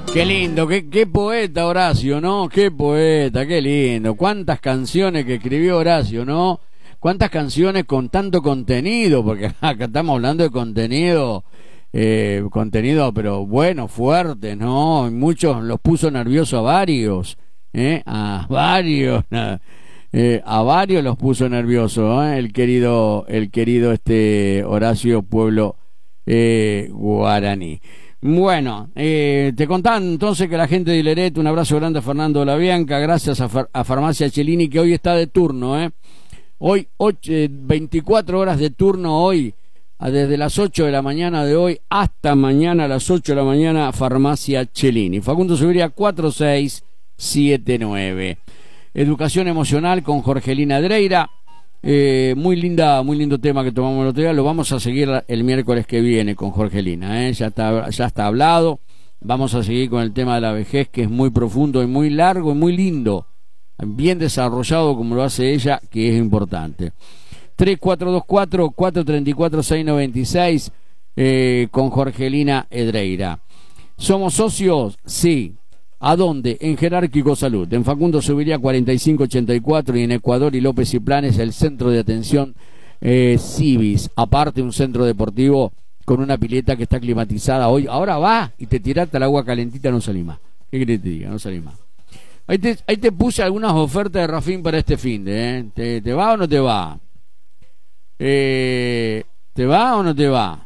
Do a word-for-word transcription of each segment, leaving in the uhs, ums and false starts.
Qué lindo, qué, qué poeta Horacio, ¿no? Qué poeta, qué lindo. Cuántas canciones que escribió Horacio, ¿no? Cuántas canciones con tanto contenido, porque acá estamos hablando de contenido, eh, contenido, pero bueno, fuerte, ¿no? Y muchos los puso nerviosos a varios, ¿eh? A varios, eh, a varios los puso nerviosos, ¿eh? El querido, el querido este Horacio Pueblo eh, Guaraní. Bueno, eh, te contaba entonces que la gente de Hileret, un abrazo grande a Fernando Labianca, gracias a, Far a Farmacia Cellini, que hoy está de turno, ¿eh? Hoy, ocho, eh, veinticuatro horas de turno hoy, desde las ocho de la mañana de hoy hasta mañana a las ocho de la mañana, Farmacia Cellini. Facundo Subiría cuatro seis siete nueve. Educación emocional con Jorgelina Dreira. Eh, muy linda, muy lindo tema que tomamos el otro día. Lo vamos a seguir el miércoles que viene con Jorgelina, ¿eh? ya está, ya está hablado. Vamos a seguir con el tema de la vejez, que es muy profundo y muy largo y muy lindo, bien desarrollado como lo hace ella, que es importante. Tres cuatro dos cuatro, cuatro tres cuatro, seis nueve seis eh, con Jorgelina Edreira. ¿Somos socios? Sí. ¿A dónde? En Jerárquico Salud, en Facundo Subiría cuarenta y cinco ochenta y cuatro y en Ecuador y López y Planes, el centro de atención eh, Civis. Aparte, un centro deportivo con una pileta que está climatizada hoy. Ahora va y te tiraste al agua calentita, no salís más. ¿Qué querés que te diga? No salís más. Ahí te, ahí te puse algunas ofertas de Rafín para este fin de, ¿eh? ¿Te, ¿Te va o no te va? Eh, ¿Te va o no te va?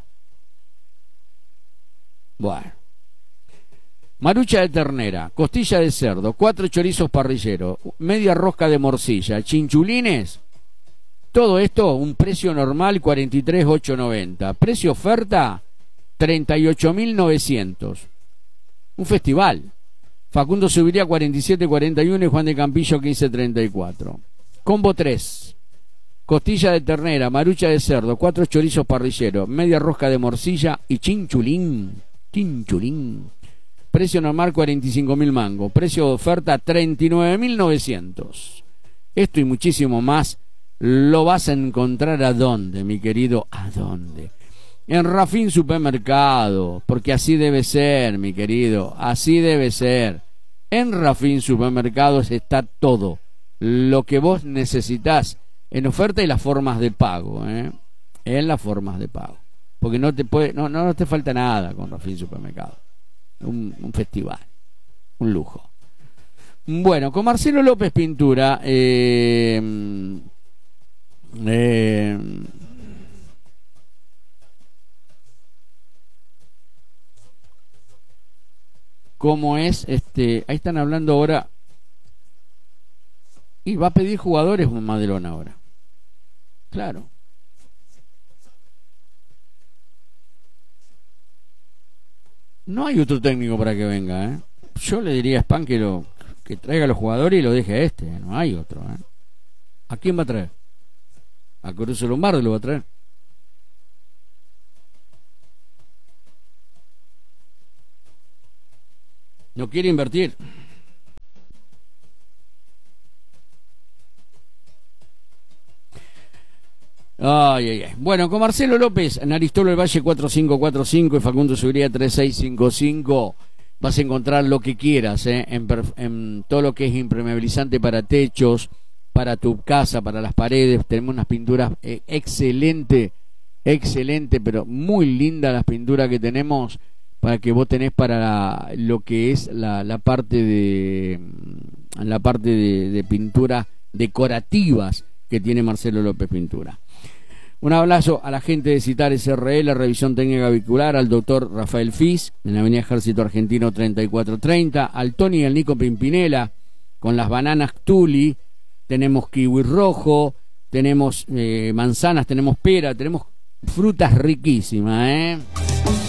Bueno. Marucha de ternera, costilla de cerdo, cuatro chorizos parrilleros, media rosca de morcilla, chinchulines. Todo esto, un precio normal, cuarenta y tres mil ochocientos noventa. Precio oferta, treinta y ocho mil novecientos. Un festival. Facundo Subiría cuarenta y siete cuarenta y uno y Juan de Campillo quince treinta y cuatro. Combo tres. Costilla de ternera, marucha de cerdo, cuatro chorizos parrilleros, media rosca de morcilla y chinchulín. Chinchulín. Precio normal cuarenta y cinco mil mangos. Precio de oferta treinta y nueve mil novecientos. Esto y muchísimo más lo vas a encontrar ¿a dónde, mi querido? ¿A dónde? En Rafín Supermercado, porque así debe ser, mi querido, así debe ser. En Rafín Supermercados está todo lo que vos necesitás en oferta y las formas de pago, ¿eh? En las formas de pago, porque no te puede, no, no te falta nada con Rafín Supermercado. Un, un festival, un lujo. Bueno, con Marcelo López Pintura, eh, eh, ¿cómo es? Este, ahí están hablando ahora. Y va a pedir jugadores Madelón ahora. Claro. No hay otro técnico para que venga, ¿eh? Yo le diría a Span que, lo, que traiga a los jugadores y lo deje a este. ¿eh? No hay otro, ¿eh? ¿A quién va a traer? ¿A Caruso Lombardo lo va a traer? No quiere invertir. Ay, ay, ay. Bueno, con Marcelo López, en Aristóbulo del Valle cuatro cinco cuatro cinco y Facundo Subiría tres seis cinco cinco, vas a encontrar lo que quieras, ¿eh? en, en todo lo que es impermeabilizante para techos, para tu casa, para las paredes. Tenemos unas pinturas eh, excelente, excelente, pero muy lindas las pinturas que tenemos para que vos tenés para la, lo que es la, la parte de la parte de, de pinturas decorativas que tiene Marcelo López Pintura. Un abrazo a la gente de Citar S R L, revisión técnica vehicular, al doctor Rafael Fis, en la avenida Ejército Argentino treinta y cuatro treinta, al Tony y al Nico Pimpinela, con las bananas Tuli, tenemos kiwi rojo, tenemos eh, manzanas, tenemos pera, tenemos frutas riquísimas, ¿eh?